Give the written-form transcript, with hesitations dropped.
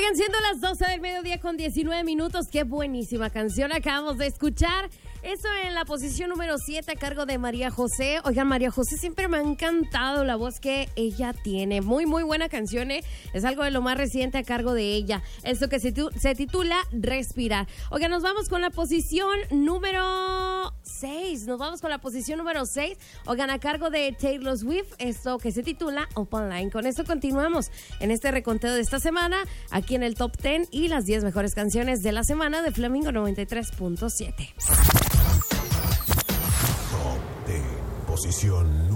Oigan, siendo las 12 del mediodía con 19 minutos, qué buenísima canción acabamos de escuchar. Eso en la posición número 7 a cargo de María José. Oigan, María José siempre me ha encantado la voz que ella tiene. Muy, muy buena canción, ¿eh? Es algo de lo más reciente a cargo de ella. Esto que se titula Respirar. Oigan, nos vamos con la posición número 6. Oigan, a cargo de Taylor Swift. Esto que se titula Open Line. Con esto continuamos en este reconteo de esta semana, aquí en el Top 10 y las 10 mejores canciones de la semana de Flamingo 93.7. Posición